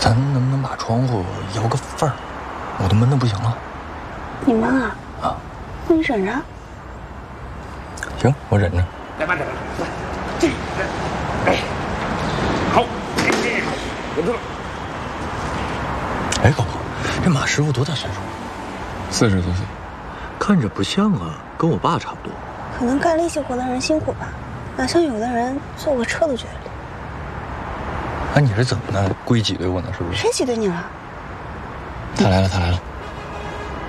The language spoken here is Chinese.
咱能不能把窗户摇个缝儿？我都闷得不行了。 你闷啊？ 啊， 那你忍着。 行，我忍着。 来吧，来，这个，哎，好，哎，稳住了。 哎，高哥，这马师傅多大岁数 ？40多岁， 看着不像啊，跟我爸差不多。 可能干力气活的人辛苦吧，哪像有的人坐个车都觉得累。 啊，你是怎么的？故意挤兑我呢？是不是？ 谁挤兑你了？ 他来了，他来了。